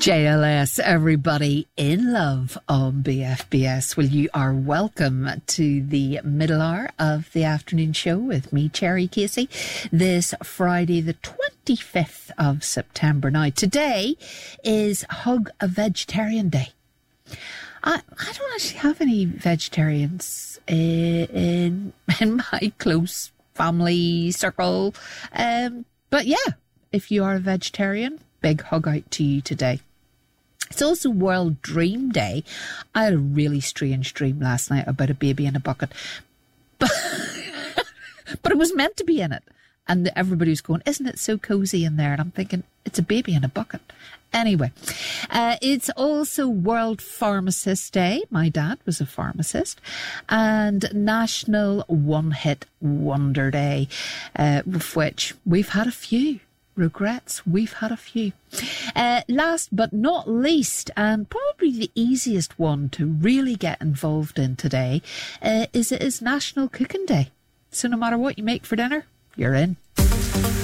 JLS, everybody in love on BFBS. Well, you are welcome to the middle hour of the afternoon show with me, Cherry Casey, this Friday, the 25th of September. Now, today is Hug a Vegetarian Day. I don't actually have any vegetarians in my close family circle. But yeah, if you are a vegetarian, big hug out to you today. It's also World Dream Day. I had a really strange dream last night about a baby in a bucket. But it was meant to be in it. And everybody was going, isn't it so cozy in there? And I'm thinking, it's a baby in a bucket. Anyway, it's also World Pharmacist Day. My dad was a pharmacist. And National One Hit Wonder Day, of which we've had a few. Regrets, we've had a few. Last but not least, and probably the easiest one to really get involved in today, is National Cooking Day. So no matter what you make for dinner, you're in.